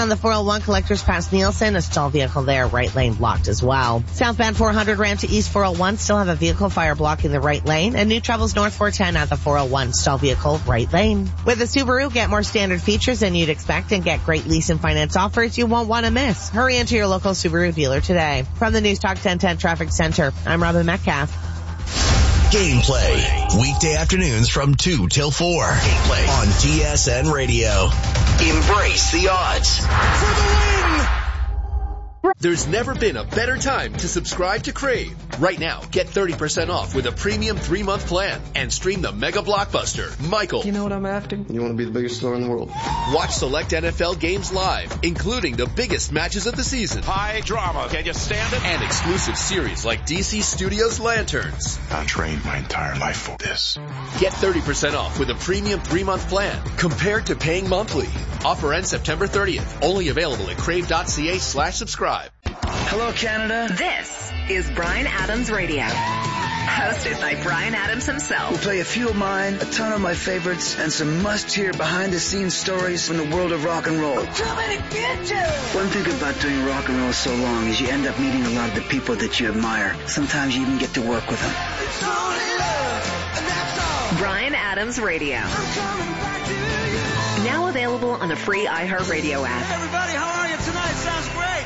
on the 401 collectors past Nielsen, a stall vehicle there, right lane blocked as well. Southbound 400 ramp to East 401, still have a vehicle fire blocking the right lane, and new troubles north 410 at the 401, stall vehicle, right lane. With a Subaru, get more standard features than you'd expect and get great lease and finance offers you won't want to miss. Hurry into your local Subaru dealer today. From the News Talk 1010 Traffic Center, I'm Robin Metcalf. Gameplay, weekday afternoons from 2 till 4. Gameplay on TSN Radio. Embrace the odds. For the win! There's never been a better time to subscribe to Crave. Right now, get 30% off with a premium 3-month plan and stream the mega blockbuster, Michael. You know what I'm after? You want to be the biggest star in the world. Watch select NFL games live, including the biggest matches of the season. High drama. Can you stand it? And exclusive series like DC Studios Lanterns. I trained my entire life for this. Get 30% off with a premium 3-month plan compared to paying monthly. Offer ends September 30th. Only available at crave.ca/subscribe. Hello, Canada. This is Bryan Adams Radio. Hosted by Bryan Adams himself. We'll play a few of mine, a ton of my favorites, and some must-hear behind-the-scenes stories from the world of rock and roll. I'm coming to get you! One thing about doing rock and roll so long is you end up meeting a lot of the people that you admire. Sometimes you even get to work with them. It's only love, and that's all. Bryan Adams Radio. I'm coming back to you. Now available on the free iHeartRadio app. Hey everybody, how are you tonight? Sounds great.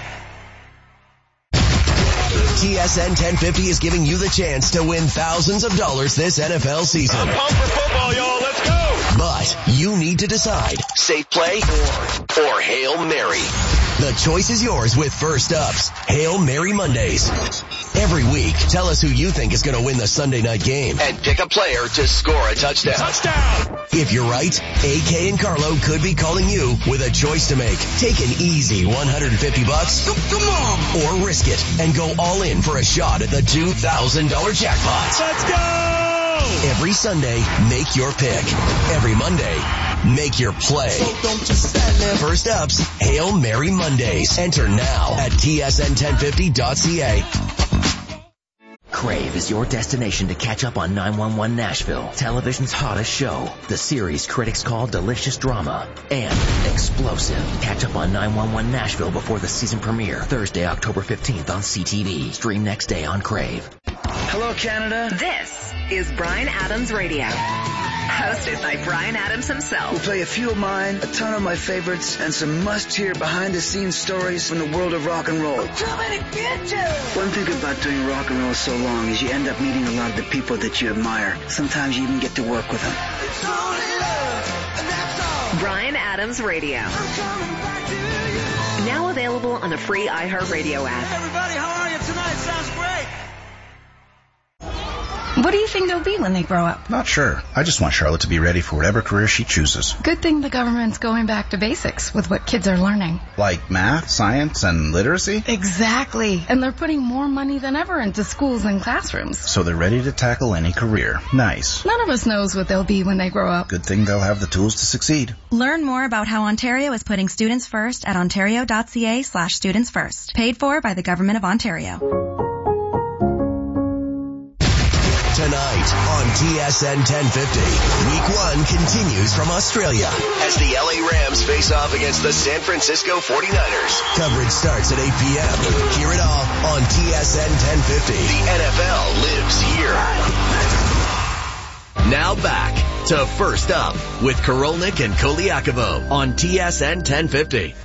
TSN 1050 is giving you the chance to win thousands of dollars this NFL season. I'm pumped for football, y'all. Let's go. But you need to decide, safe play or Hail Mary. The choice is yours with First Up's Hail Mary Mondays. Every week, tell us who you think is going to win the Sunday night game and pick a player to score a touchdown. Touchdown! If you're right, AK and Carlo could be calling you with a choice to make. Take an easy $150. Come on! Or risk it and go all in for a shot at the $2,000 jackpot. Let's go! Every Sunday, make your pick. Every Monday, make your play. So don't just stand there. First Up's Hail Mary Mondays. Enter now at tsn1050.ca. Crave is your destination to catch up on 911 Nashville, television's hottest show. The series critics call delicious drama and explosive. Catch up on 911 Nashville before the season premiere, Thursday, October 15th on CTV. Stream next day on Crave. Hello, Canada. This is Bryan Adams Radio. Hosted by Bryan Adams himself. We'll play a few of mine, a ton of my favorites, and some must-hear behind-the-scenes stories from the world of rock and roll. I'm coming to get you! One thing about doing rock and roll so long is you end up meeting a lot of the people that you admire. Sometimes you even get to work with them. It's only love, and that's all. Bryan Adams Radio. I'm coming back to you. Now available on the free iHeartRadio app. Hey everybody, how are you tonight? Sounds great. What do you think they'll be when they grow up? Not sure. I just want Charlotte to be ready for whatever career she chooses. Good thing the government's going back to basics with what kids are learning. Like math, science, and literacy? Exactly. And they're putting more money than ever into schools and classrooms. So they're ready to tackle any career. Nice. None of us knows what they'll be when they grow up. Good thing they'll have the tools to succeed. Learn more about how Ontario is putting students first at ontario.ca/students first. Paid for by the Government of Ontario. Tonight on TSN 1050, Week 1 continues from Australia as the LA Rams face off against the San Francisco 49ers. Coverage starts at 8 p.m. Hear it all on TSN 1050. The NFL lives here. Now back to First Up with Korolnik and Koliakovo on TSN 1050.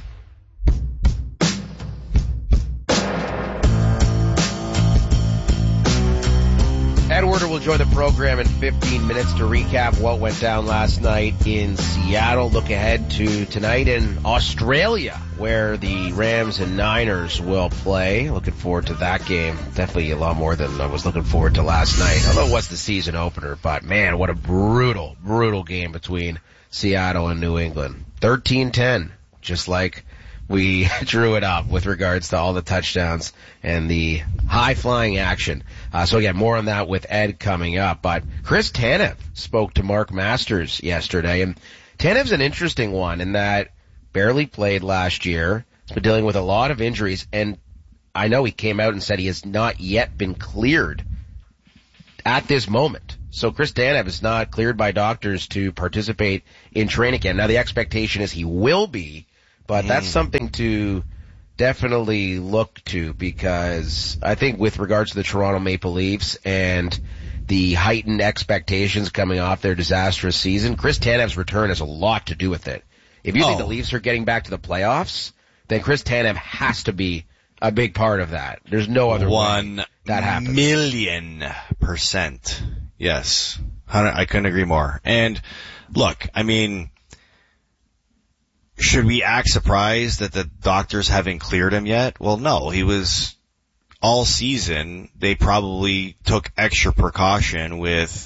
Ed Werder will join the program in 15 minutes to recap what went down last night in Seattle. Look ahead to tonight in Australia, where the Rams and Niners will play. Looking forward to that game. Definitely a lot more than I was looking forward to last night. Although it was the season opener, but man, what a brutal, brutal game between Seattle and New England. 13-10, just like we drew it up with regards to all the touchdowns and the high-flying action. So again, more on that with Ed coming up. But Chris Tanev spoke to Mark Masters yesterday, and Tanev's an interesting one in that barely played last year. He's been dealing with a lot of injuries, and I know he came out and said he has not yet been cleared at this moment. So Chris Tanev is not cleared by doctors to participate in training camp. Now the expectation is he will be, But that's something to definitely look to, because I think with regards to the Toronto Maple Leafs and the heightened expectations coming off their disastrous season, Chris Tanev's return has a lot to do with it. If you think the Leafs are getting back to the playoffs, then Chris Tanev has to be a big part of that. There's no other way that happens. 1,000,000%. Yes. I couldn't agree more. And look, I mean, should we act surprised that the doctors haven't cleared him yet? Well, no. He was all season. They probably took extra precaution with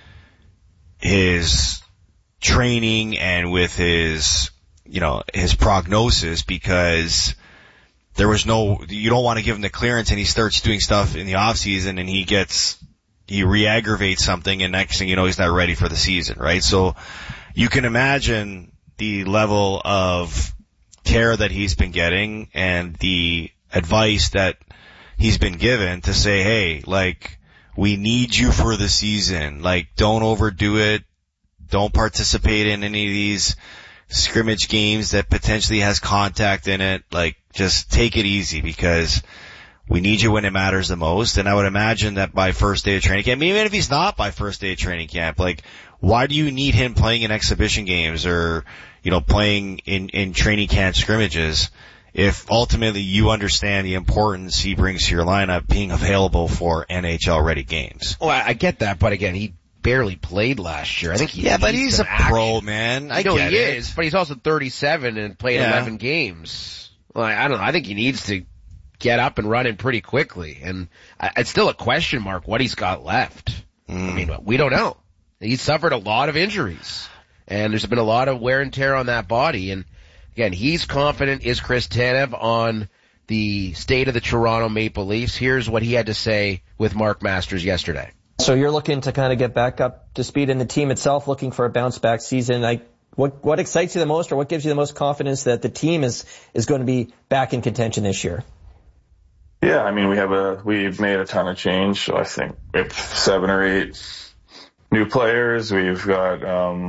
his training and with his, his prognosis, because there was you don't want to give him the clearance and he starts doing stuff in the off season and he re-aggravates something, and next thing you know, he's not ready for the season, right? So you can imagine the level of care that he's been getting and the advice that he's been given to say, hey, we need you for the season. Don't overdo it. Don't participate in any of these scrimmage games that potentially has contact in it. Just take it easy, because we need you when it matters the most. And I would imagine that by first day of training camp, even if he's not by first day of training camp, why do you need him playing in exhibition games or, playing in training camp scrimmages if ultimately you understand the importance he brings to your lineup being available for NHL ready games? Well, I get that, but again, he barely played last year. I think but he's a pro, man. I know he is, but he's also 37 and played 11 games. Well, I don't know. I think he needs to get up and running pretty quickly, and it's still a question mark what he's got left. I mean, we don't know. He's suffered a lot of injuries, and there's been a lot of wear and tear on that body. And again, he's confident, is Chris Tanev, on the state of the Toronto Maple Leafs. Here's what he had to say with Mark Masters yesterday. So you're looking to kind of get back up to speed in the team itself, looking for a bounce back season. What excites you the most, or what gives you the most confidence that the team is going to be back in contention this year? Yeah, I mean, we've made a ton of change. So I think with 7 or 8 new players, we've got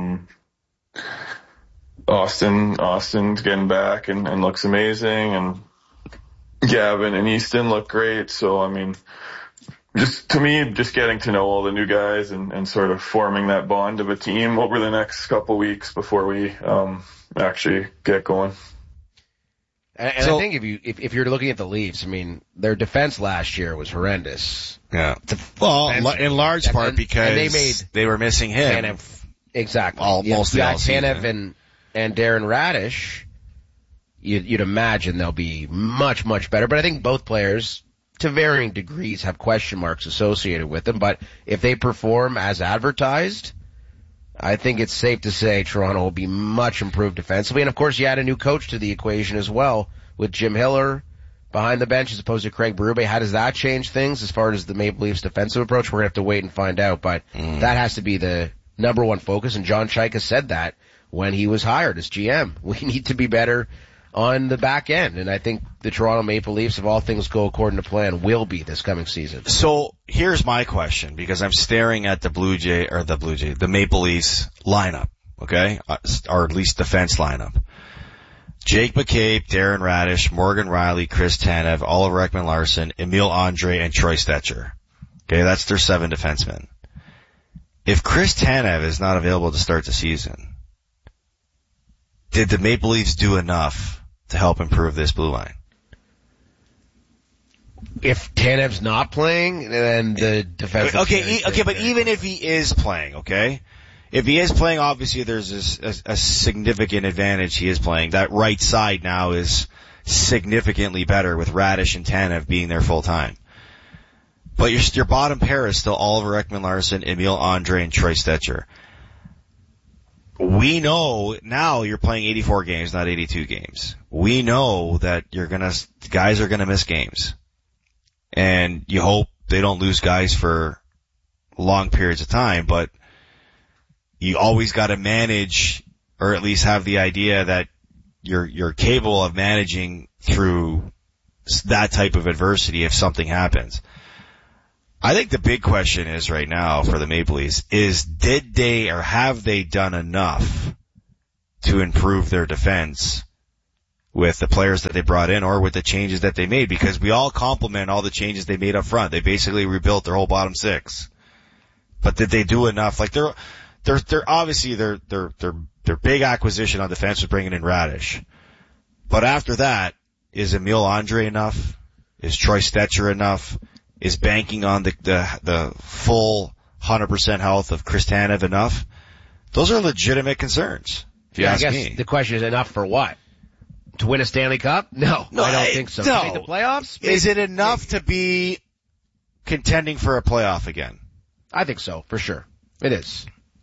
Austin's getting back and looks amazing, and Gavin and Easton look great. So I mean, just getting to know all the new guys and sort of forming that bond of a team over the next couple weeks before we actually get going. And I think if you're looking at the Leafs, I mean, their defense last year was horrendous. Yeah. Well, in large part because they were missing him. Tanev, exactly. Mostly all season. Tanev and Darren Radish, you'd imagine they'll be much, much better. But I think both players, to varying degrees, have question marks associated with them. But if they perform as advertised, I think it's safe to say Toronto will be much improved defensively. And of course, you add a new coach to the equation as well, with Jim Hiller behind the bench as opposed to Craig Berube. How does that change things as far as the Maple Leafs defensive approach? We're going to have to wait and find out, but that has to be the number one focus. And John Chayka said that when he was hired as GM. We need to be better on the back end. And I think the Toronto Maple Leafs, if all things go according to plan, will be this coming season. So here's my question, because I'm staring at the Maple Leafs lineup, okay? Or at least defense lineup. Jake McCabe, Darren Radish, Morgan Rielly, Chris Tanev, Oliver Ekman-Larsson, Emil Andre, and Troy Stecher. Okay, that's their 7 defensemen. If Chris Tanev is not available to start the season, did the Maple Leafs do enough to help improve this blue line? If Tanev's not playing, then the defense. Okay, but even if he is playing, okay? If he is playing, obviously there's a significant advantage he is playing. That right side now is significantly better with Radish and Tanev being there full time. But your bottom pair is still Oliver Ekman-Larsson, Emil Andre, and Troy Stecher. We know now you're playing 84 games, not 82 games. We know that guys are gonna miss games. And you hope they don't lose guys for long periods of time, but you always gotta manage, or at least have the idea that you're capable of managing through that type of adversity if something happens. I think the big question is right now for the Maple Leafs is, did they or have they done enough to improve their defense with the players that they brought in or with the changes that they made, because we all compliment all the changes they made up front. They basically rebuilt their whole bottom six. But did they do enough? Like they're obviously their big acquisition on defense was bringing in Radish. But after that, is Emil Andre enough? Is Troy Stetcher enough? Is banking on the full 100% health of Chris Tanev enough? Those are legitimate concerns, if you ask me. I guess the question is enough for what? To win a Stanley Cup? No, I don't think so. No. To make the playoffs? Is it enough to be contending for a playoff again? I think so, for sure. It is.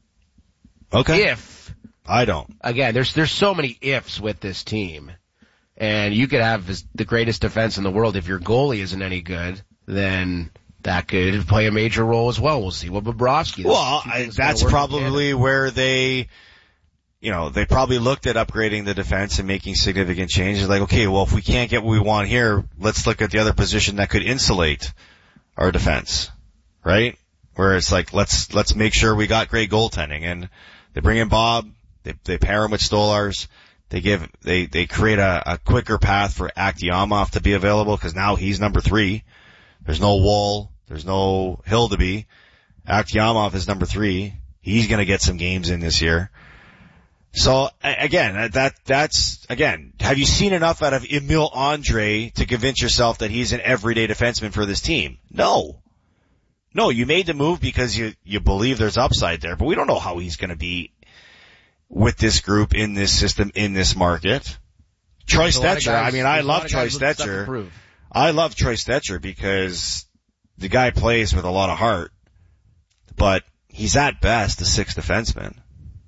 Okay. If. I don't. Again, there's so many ifs with this team. And you could have the greatest defense in the world. If your goalie isn't any good, then that could play a major role as well. We'll see what Bobrovsky. Well, that's probably where they probably looked at upgrading the defense and making significant changes. Like, okay, well, if we can't get what we want here, let's look at the other position that could insulate our defense, right? Where it's like, let's make sure we got great goaltending. And they bring in Bob, they pair him with Stolarz. They create a quicker path for Akhtiamov to be available, because now he's number 3. There's no Woll. There's no Hildeby. Akhtiamov is number 3. He's gonna get some games in this year. So again, that's have you seen enough out of Emil Andre to convince yourself that he's an everyday defenseman for this team? No, you made the move because you believe there's upside there, but we don't know how he's gonna be with this group, in this system, in this market. Troy Stetcher, I love Troy Stetcher. I love Troy Stetcher because the guy plays with a lot of heart, but he's at best a 6th defenseman.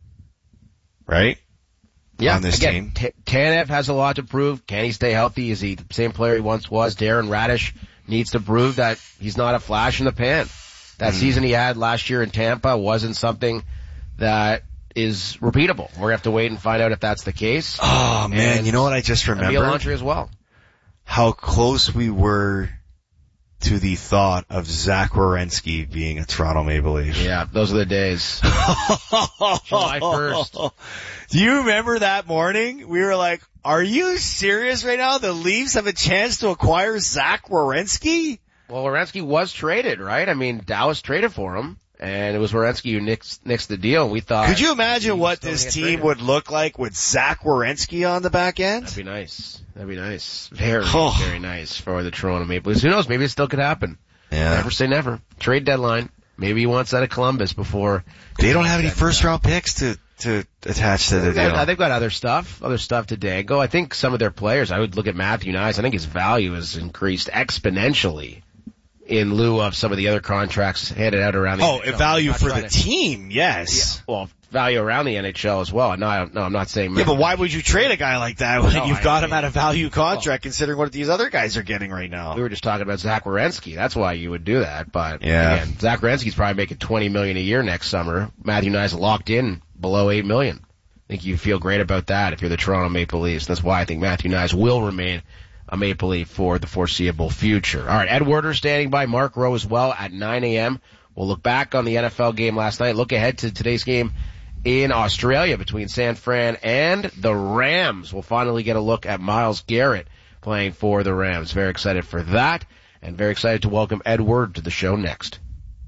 Right? Yeah, on this team. Tanev has a lot to prove. Can he stay healthy? Is he the same player he once was? Darren Radish needs to prove that he's not a flash in the pan. That season he had last year in Tampa wasn't something that is repeatable. We're going to have to wait and find out if that's the case. Oh, man, you know what I just remembered? Emil Andre as well. How close we were to the thought of Zach Werenski being a Toronto Maple Leaf. Yeah, those are the days. July 1st. Do you remember that morning? We were like, are you serious right now? The Leafs have a chance to acquire Zach Werenski? Well, Werenski was traded, right? I mean, Dallas traded for him. And it was Werenski who nixed the deal. We thought. Could you imagine what this team would look like with Zach Werenski on the back end? That'd be nice. Very, very nice for the Toronto Maple Leafs. Who knows? Maybe it still could happen. Yeah. Never say never. Trade deadline. Maybe he wants out of Columbus before. They don't have any first round picks to attach to the deal. They've got other stuff to dangle. I think some of their players, I would look at Matthew Knies. I think his value has increased exponentially in lieu of some of the other contracts handed out around the NHL. Value for the team, yes. Yeah, well, value around the NHL as well. No, I'm not saying. Yeah, but why would you trade a guy like that when you've got him at a value contract, considering what these other guys are getting right now? We were just talking about Zach Werenski. That's why you would do that. But again, Zach Werenski's probably making $20 million a year next summer. Matthew Knies locked in below $8 million. I think you feel great about that if you're the Toronto Maple Leafs. That's why I think Matthew Knies will remain a Maple Leaf for the foreseeable future. All right, Ed Werder standing by, Mark Rowe as well at 9 a.m. We'll look back on the NFL game last night, look ahead to today's game in Australia between San Fran and the Rams. We'll finally get a look at Myles Garrett playing for the Rams. Very excited for that, and very excited to welcome Ed Werder to the show next.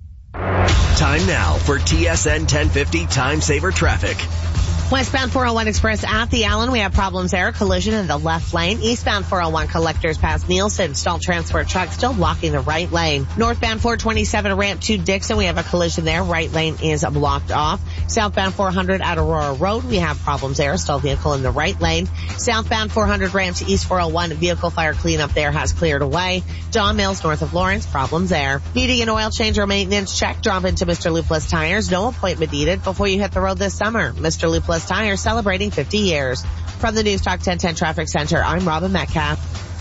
Time now for TSN 1050 Time Saver Traffic. Westbound 401 Express at the Allen, we have problems there. Collision in the left lane. Eastbound 401 Collectors past Nielsen. Stalled transport truck still blocking the right lane. Northbound 427 ramp to Dixon, we have a collision there. Right lane is blocked off. Southbound 400 at Aurora Road, we have problems there. Stalled vehicle in the right lane. Southbound 400 ramp to East 401, vehicle fire cleanup there has cleared away. John Mills north of Lawrence, problems there. Needing an oil change or maintenance check, drop into Mr. Lupulus Tires. No appointment needed before you hit the road this summer. Mr. Lupulus Tires celebrating 50 years. From the News Talk 1010 Traffic Center, I'm Robin Metcalf.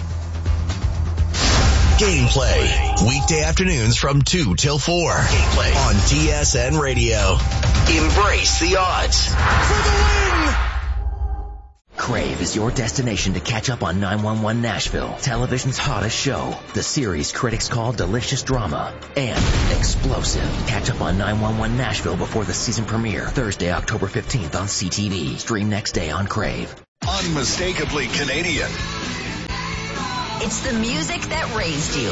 Gameplay. Weekday afternoons from 2 till 4. Gameplay on TSN Radio. Embrace the odds. For the win! Crave is your destination to catch up on 911 Nashville, television's hottest show. The series critics call delicious drama and explosive. Catch up on 911 Nashville before the season premiere, Thursday, October 15th on CTV. Stream next day on Crave. unmistakably Canadian. It's the music that raised you.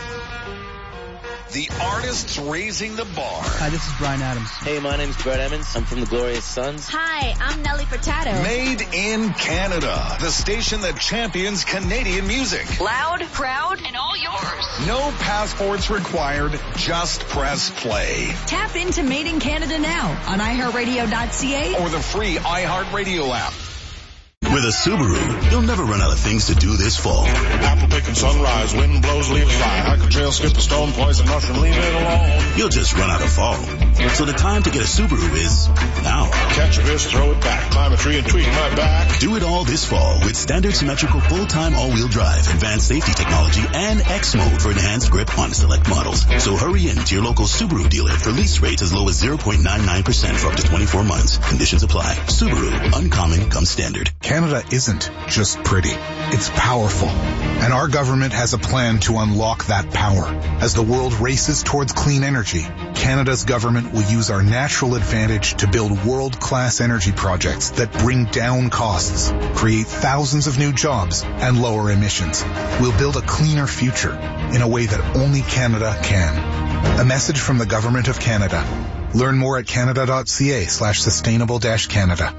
The artists raising the bar. Hi, this is Bryan Adams. Hey, my name's Brett Emmons. I'm from the Glorious Sons. Hi, I'm Nelly Furtado. Made in Canada. The station that champions Canadian music. Loud, proud, and all yours. No passports required. Just press play. Tap into Made in Canada now on iHeartRadio.ca or the free iHeartRadio app. With a Subaru, you'll never run out of things to do this fall. Apple picking sunrise, wind blows, leaves fly. I can trail, skip the stone, poison mushroom, leave it alone. You'll just run out of fall. So the time to get a Subaru is now. Catch a fish, throw it back, climb a tree and tweak my back. Do it all this fall with standard symmetrical full-time all-wheel drive, advanced safety technology, and X mode for enhanced grip on select models. So hurry in to your local Subaru dealer for lease rates as low as 0.99% for up to 24 months. Conditions apply. Subaru, uncommon comes standard. Canada isn't just pretty. It's powerful. And our government has a plan to unlock that power. As the world races towards clean energy, Canada's government will use our natural advantage to build world-class energy projects that bring down costs, create thousands of new jobs, and lower emissions. We'll build a cleaner future in a way that only Canada can. A message from the Government of Canada. Learn more at canada.ca/sustainable-Canada.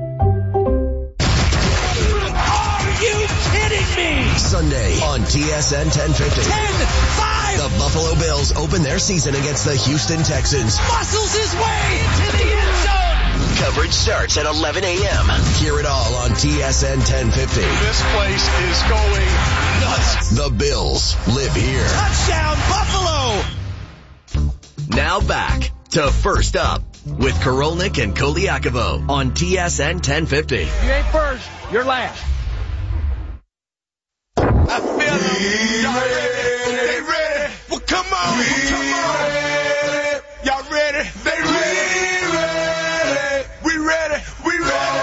Sunday on TSN 1050. 10-5! The Buffalo Bills open their season against the Houston Texans. Muscles his way into the end zone. Coverage starts at 11 a.m. Hear it all on TSN 1050. This place is going nuts. The Bills live here. Touchdown, Buffalo! Now back to First Up with Korolnik and Koliakovo on TSN 1050. You ain't first, you're last. I feel them. Y'all ready? They ready? Well, come on. Come on. Y'all ready? They ready? We ready? We ready?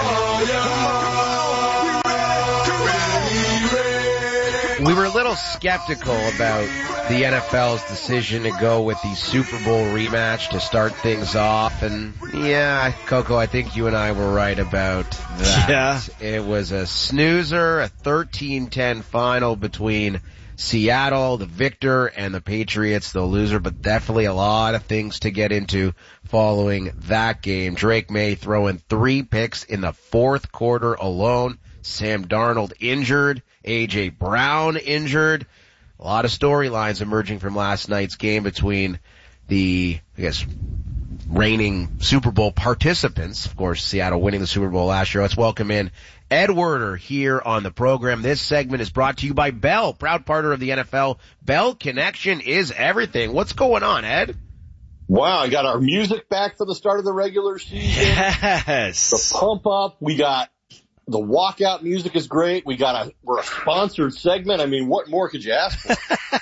We were a little skeptical about the NFL's decision to go with the Super Bowl rematch to start things off. And yeah, Coco, I think you and I were right about that. Yeah. It was a snoozer, a 13-10 final between Seattle, the victor, and the Patriots, the loser, but definitely a lot of things to get into following that game. Drake May throwing 3 picks in the fourth quarter alone. Sam Darnold injured. A.J. Brown injured. A lot of storylines emerging from last night's game between the, reigning Super Bowl participants. Of course, Seattle winning the Super Bowl last year. Let's welcome in Ed Werder here on the program. This segment is brought to you by Bell, proud partner of the NFL. Bell Connection is everything. What's going on, Ed? Wow, I got our music back for the start of the regular season. Yes. The pump up. We got the walkout music is great. We're a sponsored segment. I mean, what more could you ask for?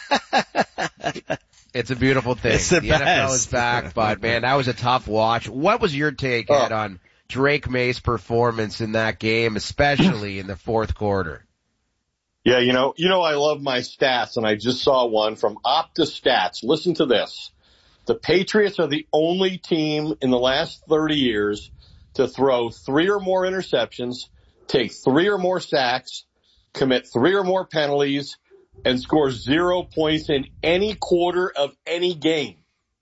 It's a beautiful thing. It's the best. NFL is back, but man, that was a tough watch. What was your take, Ed, on Drake May's performance in that game, especially in the fourth quarter? Yeah, you know I love my stats, and I just saw one from OptaStats. Listen to this. The Patriots are the only team in the last 30 years to throw 3 or more interceptions, take 3 or more sacks, commit 3 or more penalties, and score 0 points in any quarter of any game.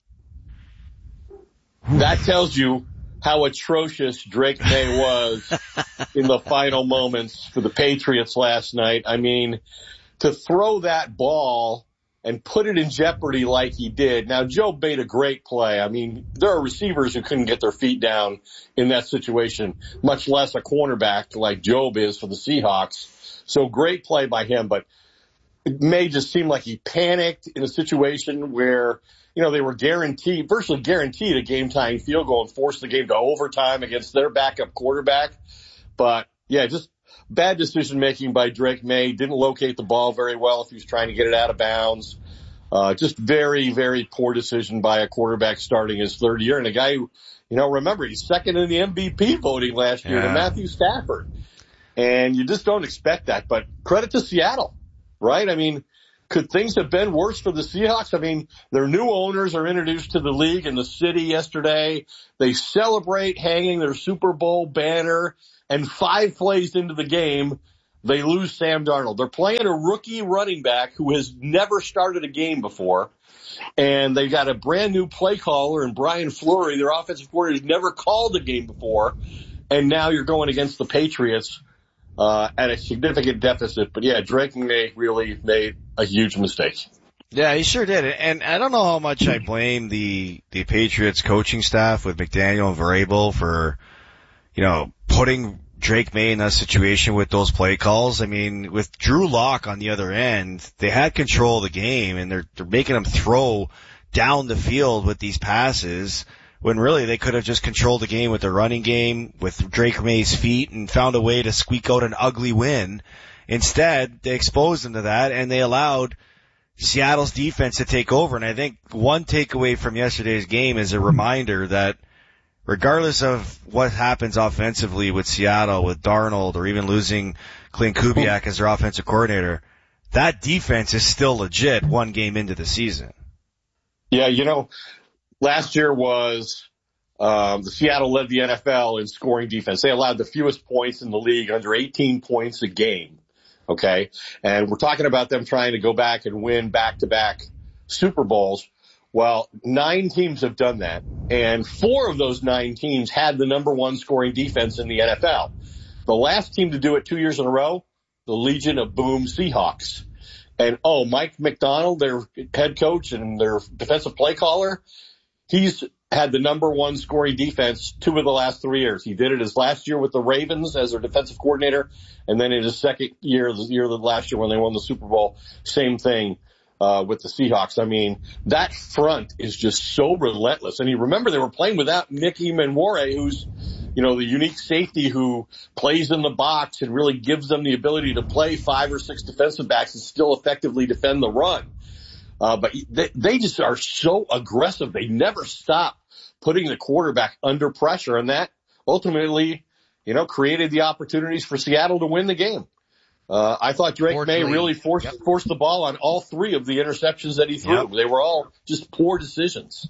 That tells you how atrocious Drake May was in the final moments for the Patriots last night. I mean, to throw that ball and put it in jeopardy like he did. Now, Joe made a great play. I mean, there are receivers who couldn't get their feet down in that situation, much less a cornerback like Job is for the Seahawks. So great play by him, but it may just seem like he panicked in a situation where, they were virtually guaranteed a game-tying field goal and forced the game to overtime against their backup quarterback. But, yeah, just bad decision-making by Drake May. Didn't locate the ball very well if he was trying to get it out of bounds. Just very, very poor decision by a quarterback starting his third year. And a guy who, remember, he's second in the MVP voting last year to Matthew Stafford. And you just don't expect that. But credit to Seattle, right? I mean, Could things have been worse for the Seahawks? I mean, their new owners are introduced to the league in the city yesterday. They celebrate hanging their Super Bowl banner, and 5 plays into the game, they lose Sam Darnold. They're playing a rookie running back who has never started a game before, and they got a brand new play caller in Brian Fleury, their offensive coordinator, who's never called a game before, and now you're going against the Patriots at a significant deficit. But yeah, Drake May really made a huge mistake. Yeah, he sure did. And I don't know how much I blame the Patriots coaching staff with McDaniel and Vrabel for, putting Drake May in that situation with those play calls. I mean, with Drew Lock on the other end, they had control of the game, and they're making him throw down the field with these passes when really they could have just controlled the game with their running game, with Drake May's feet, and found a way to squeak out an ugly win. Instead, they exposed him to that, and they allowed Seattle's defense to take over. And I think one takeaway from yesterday's game is a reminder that regardless of what happens offensively with Seattle, with Darnold, or even losing Clint Kubiak as their offensive coordinator, that defense is still legit one game into the season. Yeah, last year was the Seattle led the NFL in scoring defense. They allowed the fewest points in the league, under 18 points a game. Okay, and we're talking about them trying to go back and win back-to-back Super Bowls. Well, 9 teams have done that, and 4 of those 9 teams had the number 1 scoring defense in the NFL. The last team to do it 2 years in a row, the Legion of Boom Seahawks. And, Mike McDonald, their head coach and their defensive play caller, he's had the number 1 scoring defense 2 of the last 3 years. He did it his last year with the Ravens as their defensive coordinator, and then in his second year, last year when they won the Super Bowl, same thing. With the Seahawks. I mean, that front is just so relentless. And you remember they were playing without Nicky Manware, who's, the unique safety who plays in the box and really gives them the ability to play 5 or 6 defensive backs and still effectively defend the run. But they just are so aggressive. They never stop putting the quarterback under pressure. And that ultimately, created the opportunities for Seattle to win the game. I thought Drake May really forced the ball on all 3 of the interceptions that he threw. Yep. They were all just poor decisions.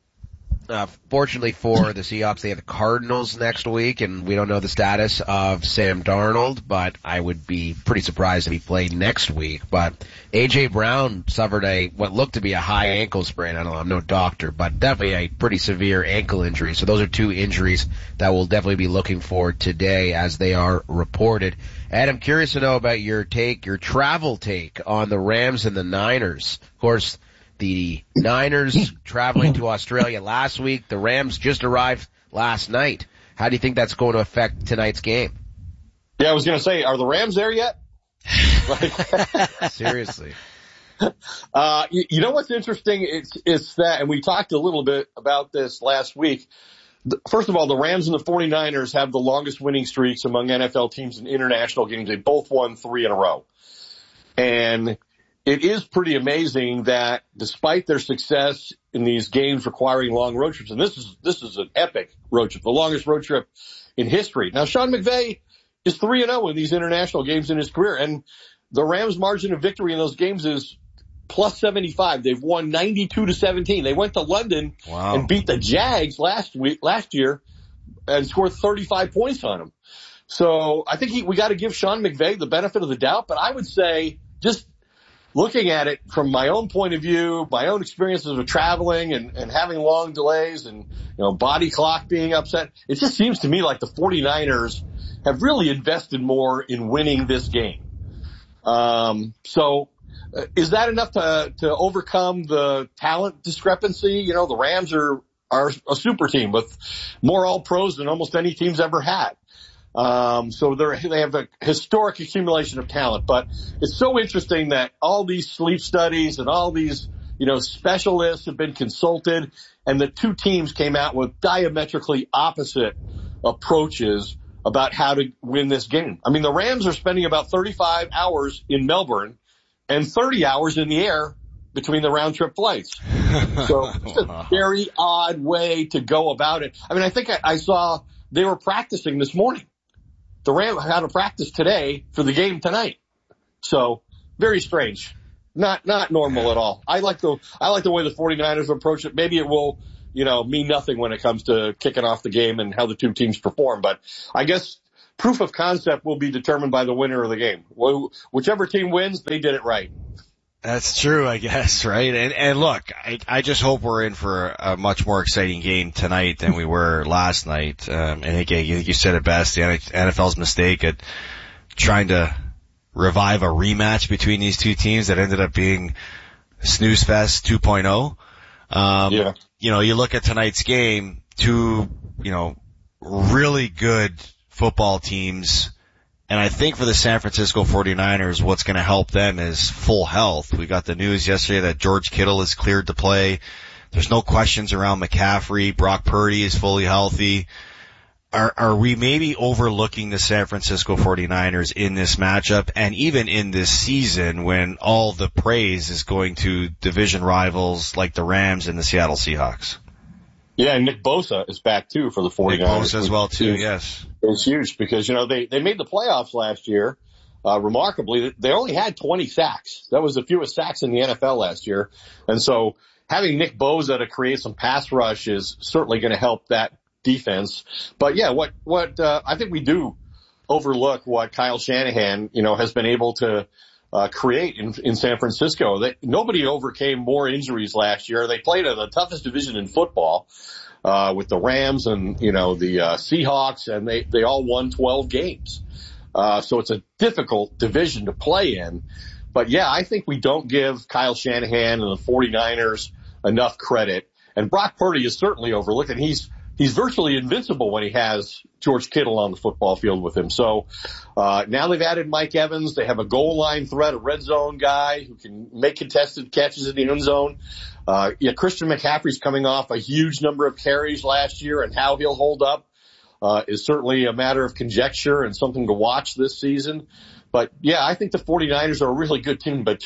Fortunately for the Seahawks, they have the Cardinals next week, and we don't know the status of Sam Darnold, but I would be pretty surprised if he played next week. But A.J. Brown suffered what looked to be a high ankle sprain. I don't know, I'm no doctor, but definitely a pretty severe ankle injury. So those are 2 injuries that we'll definitely be looking for today as they are reported. Ed, I'm curious to know about your travel take on the Rams and the Niners. Of course, the Niners traveling to Australia last week. The Rams just arrived last night. How do you think that's going to affect tonight's game? Yeah, I was going to say, are the Rams there yet? Seriously. You know what's interesting? It's that, and we talked a little bit about this last week. First of all, the Rams and the 49ers have the longest winning streaks among NFL teams in international games. They both won 3 in a row. And it is pretty amazing that despite their success in these games requiring long road trips, and this is an epic road trip, the longest road trip in history. Now, Sean McVay is 3-0 in these international games in his career, and the Rams' margin of victory in those games is plus 75. They've won 92-17. They went to London and beat the Jags last year and scored 35 points on them. So I think we got to give Sean McVay the benefit of the doubt, but I would say just looking at it from my own point of view, my own experiences of traveling and having long delays and, body clock being upset, it just seems to me like the 49ers have really invested more in winning this game. Is that enough to overcome the talent discrepancy? The Rams are a super team with more all-pros than almost any team's ever had. So they have a historic accumulation of talent, but it's so interesting that all these sleep studies and all these, specialists have been consulted, and the 2 teams came out with diametrically opposite approaches about how to win this game. I mean, the Rams are spending about 35 hours in Melbourne and 30 hours in the air between the round-trip flights. So it's a very odd way to go about it. I mean, I think I saw they were practicing this morning. The Rams had a practice today for the game tonight. So very strange. Not normal at all. I like the way the 49ers approach it. Maybe it will, mean nothing when it comes to kicking off the game and how the two teams perform. But I guess proof of concept will be determined by the winner of the game. Whichever team wins, they did it right. That's true, I guess, right? And look, I just hope we're in for a much more exciting game tonight than we were last night. And again, you said it best, the NFL's mistake at trying to revive a rematch between these two teams that ended up being Snooze Fest 2.0. Yeah. You look at tonight's game, two, really good football teams. And I think for the San Francisco 49ers, what's going to help them is full health. We got the news yesterday that George Kittle is cleared to play. There's no questions around McCaffrey. Brock Purdy is fully healthy. Are we maybe overlooking the San Francisco 49ers in this matchup and even in this season when all the praise is going to division rivals like the Rams and the Seattle Seahawks? Yeah, and Nick Bosa is back too for the 49ers. Nick Bosa as well too, yes. It's huge because, they made the playoffs last year. Remarkably, they only had 20 sacks. That was the fewest sacks in the NFL last year. And so having Nick Bosa to create some pass rush is certainly going to help that defense. But yeah, what I think we do overlook what Kyle Shanahan, has been able to create in San Francisco. Nobody overcame more injuries last year. They played in the toughest division in football, with the Rams and, the Seahawks, and they all won 12 games. So it's a difficult division to play in. But yeah, I think we don't give Kyle Shanahan and the 49ers enough credit. And Brock Purdy is certainly overlooked, and he's virtually invincible when he has George Kittle on the football field with him. So, now they've added Mike Evans. They have a goal line threat, a red zone guy who can make contested catches in the end zone. Christian McCaffrey's coming off a huge number of carries last year, and how he'll hold up, is certainly a matter of conjecture and something to watch this season. But yeah, I think the 49ers are a really good team, but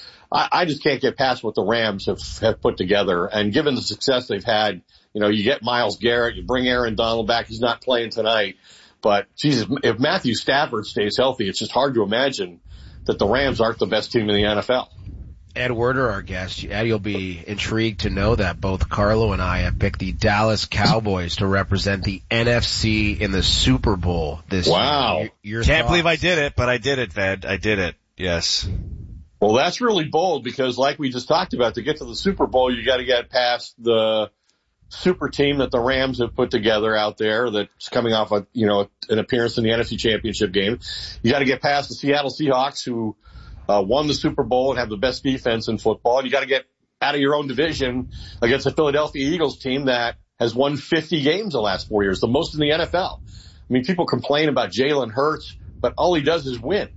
I just can't get past what the Rams have put together. And given the success they've had, you get Myles Garrett, you bring Aaron Donald back. He's not playing tonight. But, Jesus, if Matthew Stafford stays healthy, it's just hard to imagine that the Rams aren't the best team in the NFL. Ed Werder, our guest. Ed, you'll be intrigued to know that both Carlo and I have picked the Dallas Cowboys to represent the NFC in the Super Bowl this year. Your Can't thoughts? believe I did it, but I did it, Ved. I did it. Yes. Well, that's really bold because like we just talked about, to get to the Super Bowl, you got to get past the super team that the Rams have put together out there that's coming off an appearance in the NFC Championship game. You got to get past the Seattle Seahawks who won the Super Bowl and have the best defense in football. And you got to get out of your own division against the Philadelphia Eagles team that has won 50 games the last 4 years, the most in the NFL. I mean, people complain about Jalen Hurts, but all he does is win.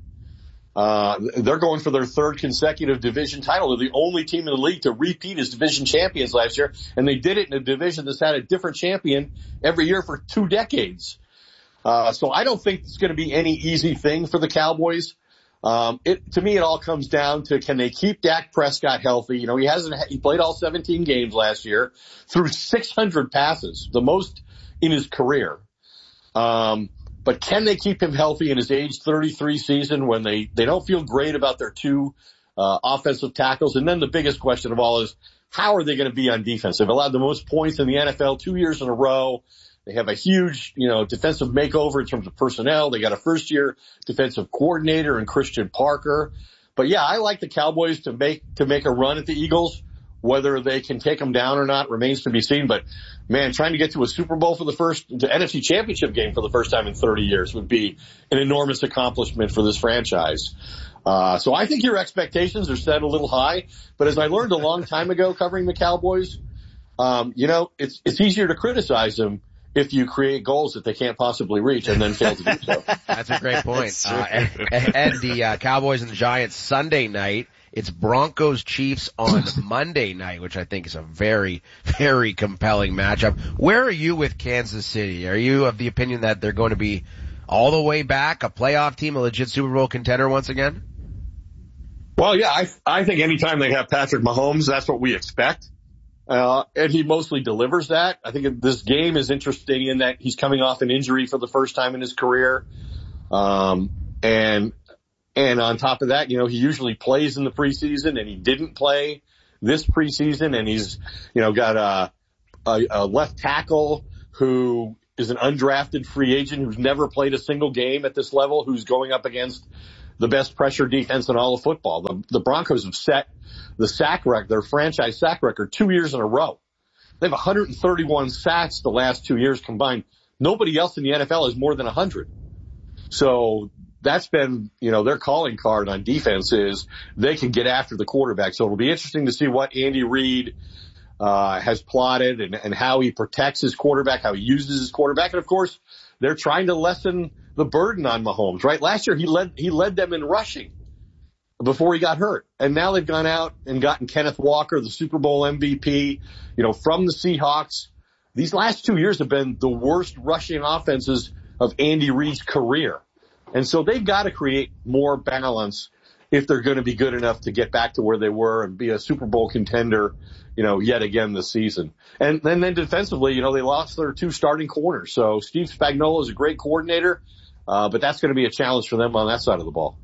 They're going for their third consecutive division title. They're the only team in the league to repeat as division champions last year, and they did it in a division that's had a different champion every year for 2 decades. So I don't think it's going to be any easy thing for the Cowboys. To me, it all comes down to, can they keep Dak Prescott healthy? He played all 17 games last year, threw 600 passes, the most in his career. But can they keep him healthy in his age 33 season when they don't feel great about their 2 offensive tackles? And then the biggest question of all is, how are they going to be on defense? They've allowed the most points in the NFL 2 years in a row. They have a huge, defensive makeover in terms of personnel. They got a first-year defensive coordinator in Christian Parker. But yeah, I like the Cowboys to make a run at the Eagles. Whether they can take them down or not remains to be seen. But man, trying to get to a Super Bowl the NFC Championship game for the first time in 30 years would be an enormous accomplishment for this franchise. So I think your expectations are set a little high. But as I learned a long time ago covering the Cowboys, it's easier to criticize them if you create goals that they can't possibly reach and then fail to do so. That's a great point. And the Cowboys and the Giants Sunday night. It's Broncos Chiefs on Monday night, which I think is a very, very compelling matchup. Where are you with Kansas City? Are you of the opinion that they're going to be all the way back, a playoff team, a legit Super Bowl contender once again? Well, yeah, I think anytime they have Patrick Mahomes, that's what we expect. And he mostly delivers that. I think this game is interesting in that he's coming off an injury for the first time in his career. And And on top of that, he usually plays in the preseason, and he didn't play this preseason, and he's, got a left tackle who is an undrafted free agent who's never played a single game at this level, who's going up against the best pressure defense in all of football. The Broncos have set the sack record, their franchise sack record, 2 years in a row. They have 131 sacks the last 2 years combined. Nobody else in the NFL has more than 100. So that's been, their calling card on defense is they can get after the quarterback. So it'll be interesting to see what Andy Reid has plotted and how he protects his quarterback, how he uses his quarterback. And of course, they're trying to lessen the burden on Mahomes, right? Last year he led them in rushing before he got hurt. And now they've gone out and gotten Kenneth Walker, the Super Bowl MVP, from the Seahawks. These last 2 years have been the worst rushing offenses of Andy Reid's career. And so they've got to create more balance if they're going to be good enough to get back to where they were and be a Super Bowl contender, yet again this season. And then defensively, they lost their 2 starting corners. So Steve Spagnuolo is a great coordinator, but that's going to be a challenge for them on that side of the ball.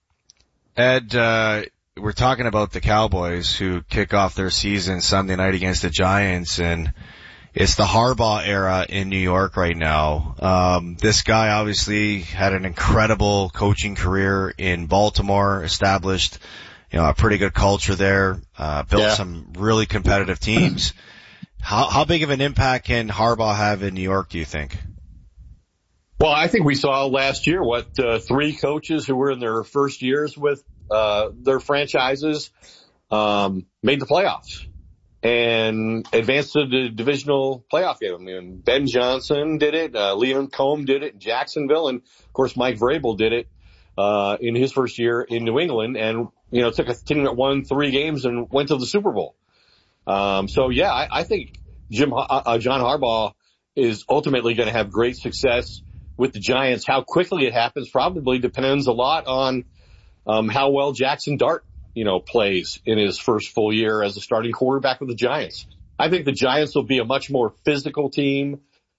Ed, we're talking about the Cowboys who kick off their season Sunday night against the Giants, and it's the Harbaugh era in New York right now. This guy obviously had an incredible coaching career in Baltimore, established, a pretty good culture there, built some really competitive teams. How big of an impact can Harbaugh have in New York, do you think? Well, I think we saw last year 3 coaches who were in their first years with their franchises made the playoffs and advanced to the divisional playoff game. I mean, Ben Johnson did it, Liam Cohn did it in Jacksonville, and of course Mike Vrabel did it in his first year in New England, and took a team that won 3 games and went to the Super Bowl. I think John Harbaugh is ultimately going to have great success with the Giants. How quickly it happens probably depends a lot on how well Jackson Dart, plays in his first full year as a starting quarterback with the Giants. I think the Giants will be a much more physical team.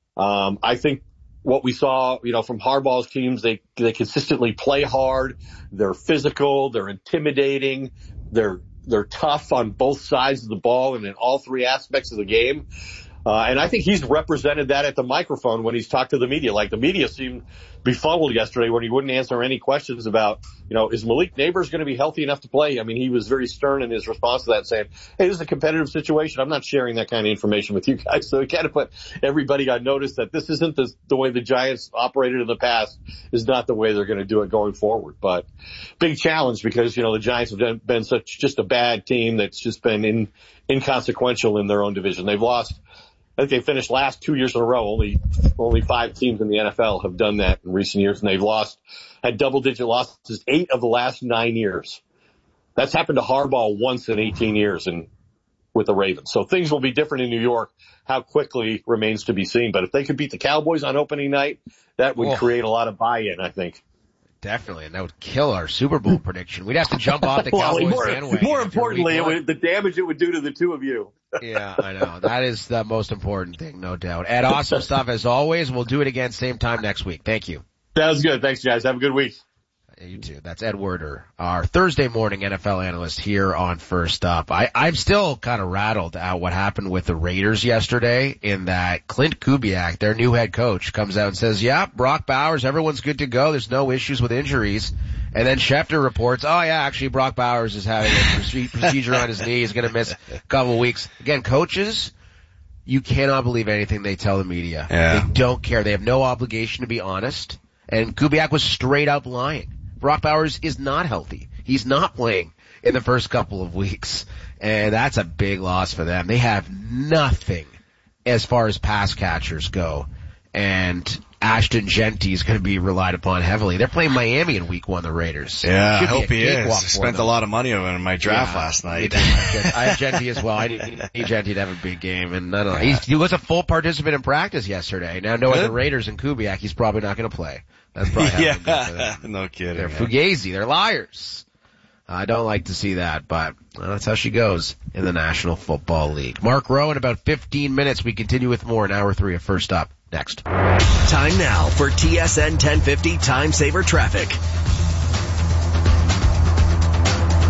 I think what we saw, from Harbaugh's teams, they consistently play hard. They're physical. They're intimidating. They're tough on both sides of the ball and in all 3 aspects of the game. And I think he's represented that at the microphone when he's talked to the media. Like, the media seemed befuddled yesterday when he wouldn't answer any questions about, is Malik Nabers going to be healthy enough to play? I mean, he was very stern in his response to that, saying, hey, this is a competitive situation. I'm not sharing that kind of information with you guys. So he kind of put everybody on notice that this isn't the way the Giants operated in the past, is not the way they're going to do it going forward. But big challenge because, the Giants have been just a bad team that's just been inconsequential in their own division. They've lost, I think they finished last 2 years in a row. Only 5 teams in the NFL have done that in recent years, and they've had double-digit losses 8 of the last 9 years. That's happened to Harbaugh once in 18 years with the Ravens. So things will be different in New York. How quickly remains to be seen. But if they could beat the Cowboys on opening night, that would create a lot of buy-in, I think. Definitely, and that would kill our Super Bowl prediction. We'd have to jump off the Cowboys bandwagon. More importantly, the damage it would do to the 2 of you. Yeah, I know. That is the most important thing, no doubt. Ed, awesome stuff as always. We'll do it again same time next week. Thank you. Sounds good. Thanks, guys. Have a good week. You too. That's Ed Werder, our Thursday morning NFL analyst here on First Up. I'm still kind of rattled at what happened with the Raiders yesterday, in that Clint Kubiak, their new head coach, comes out and says, yeah, Brock Bowers, everyone's good to go. There's no issues with injuries. And then Schefter reports, oh yeah, actually Brock Bowers is having a procedure on his knee. He's going to miss a couple of weeks. Again, coaches, you cannot believe anything they tell the media. Yeah. They don't care. They have no obligation to be honest. And Kubiak was straight up lying. Brock Bowers is not healthy. He's not playing in the first couple of weeks. And that's a big loss for them. They have nothing as far as pass catchers go. And Ashton Genty is going to be relied upon heavily. They're playing Miami in week 1, the Raiders. Yeah, I hope he is. I spent a lot of money on him in my draft last night. I have Genty as well. I need Genty to have a big game. And I don't know. He was a full participant in practice yesterday. Now knowing the Raiders and Kubiak, he's probably not going to play. That's probably no kidding. They're fugazi. They're liars. I don't like to see that, but that's how she goes in the National Football League. Mark Rowe, in about 15 minutes, we continue with more in Hour 3 of First Up. Next. Time now for TSN 1050 Time Saver Traffic.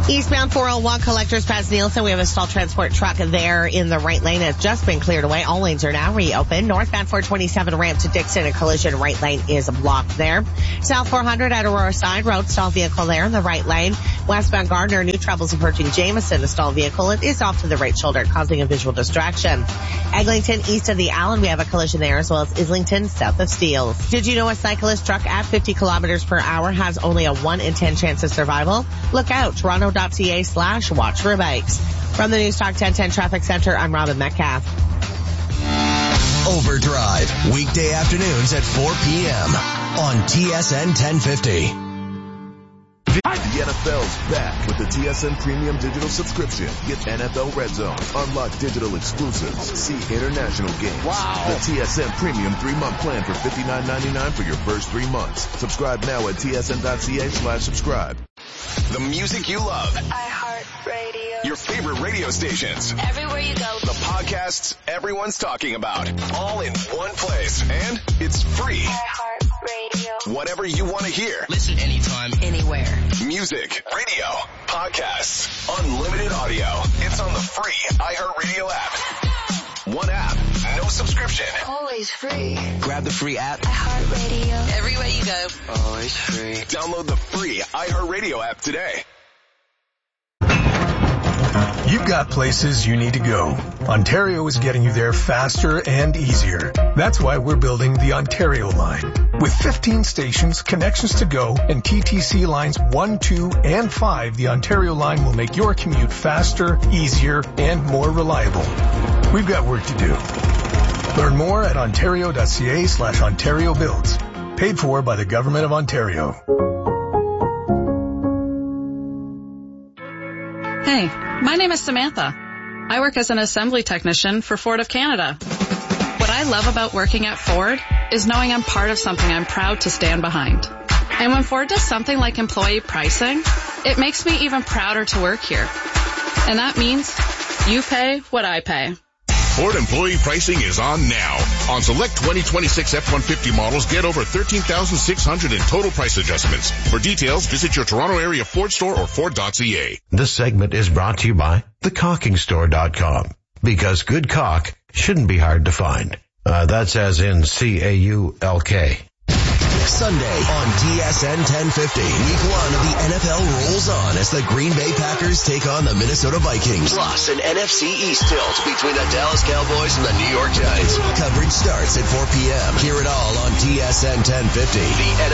Eastbound 401 Collectors past Nielsen. We have a stalled transport truck there in the right lane. It's just been cleared away. All lanes are now reopened. Northbound 427 ramp to Dixon. A collision right lane is blocked there. South 400 at Aurora Side Road. Stalled vehicle there in the right lane. Westbound Gardner. New troubles approaching Jameson. A stalled vehicle. It is off to the right shoulder, causing a visual distraction. Eglinton east of the Allen. We have a collision there, as well as Islington south of Steeles. Did you know a cyclist truck at 50 kilometers per hour has only a 1 in 10 chance of survival? Look out. Toronto.ca/watch for bikes. From the News Talk 1010 Traffic Center, I'm Robin Metcalf. Overdrive, weekday afternoons at 4 p.m. on TSN 1050. The NFL's back with the TSN Premium Digital subscription. Get NFL Red Zone, unlock digital exclusives, see international games. Wow. The TSN Premium 3-month plan for $59.99 for your first 3 months. Subscribe now at tsn.ca/subscribe. The music you love. iHeartRadio. Your favorite radio stations. Everywhere you go. The podcasts everyone's talking about. All in one place. And it's free. iHeartRadio. Whatever you want to hear. Listen anytime, anywhere. Music, radio, podcasts, unlimited audio. It's on the free iHeartRadio app. One app, no subscription. Always free. grab the free app. iHeartRadio. Everywhere you go. Always free. Download the free iHeartRadio app today. You've got places you need to go. Ontario is getting you there faster and easier. That's why we're building the Ontario line. With 15 stations, connections to go, and TTC lines 1, 2, and 5, the Ontario line will make your commute faster, easier, and more reliable. We've got work to do. Learn more at ontario.ca/Ontario Builds. Paid for by the Government of Ontario. Hey, my name is Samantha. I work as an assembly technician for Ford of Canada. What I love about working at Ford is knowing I'm part of something I'm proud to stand behind. And when Ford does something like employee pricing, it makes me even prouder to work here. And that means you pay what I pay. Ford employee pricing is on now. On select 2026 F-150 models, get over $13,600 in total price adjustments. For details, visit your Toronto area Ford store or Ford.ca. This segment is brought to you by thecaulkingstore.com. Because good caulk shouldn't be hard to find. That's as in CAULK. Sunday on TSN 1050. Week 1 of the NFL rolls on as the Green Bay Packers take on the Minnesota Vikings. Plus an NFC East tilt between the Dallas Cowboys and the New York Giants. Coverage starts at 4 p.m. Hear it all on TSN 1050. The